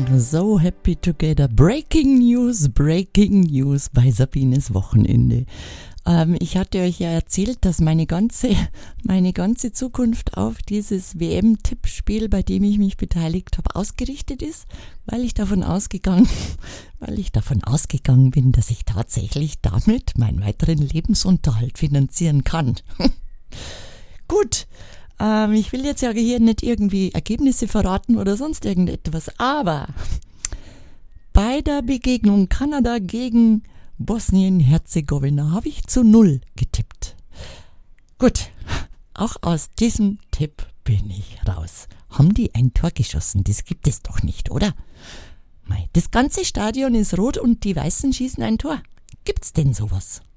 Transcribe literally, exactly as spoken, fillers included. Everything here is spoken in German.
So happy together. Breaking News, Breaking News bei Sabines Wochenende. Ähm, ich hatte euch ja erzählt, dass meine ganze, meine ganze Zukunft auf dieses W M-Tippspiel, bei dem ich mich beteiligt habe, ausgerichtet ist, weil ich davon ausgegangen, weil ich davon ausgegangen bin, dass ich tatsächlich damit meinen weiteren Lebensunterhalt finanzieren kann. Gut. Ähm, ich will jetzt ja hier nicht irgendwie Ergebnisse verraten oder sonst irgendetwas, aber bei der Begegnung Kanada gegen Bosnien-Herzegowina habe ich zu null getippt. Gut, auch aus diesem Tipp bin ich raus. Haben die ein Tor geschossen? Das gibt es doch nicht, oder? Mei, das ganze Stadion ist rot und die Weißen schießen ein Tor. Gibt's denn sowas?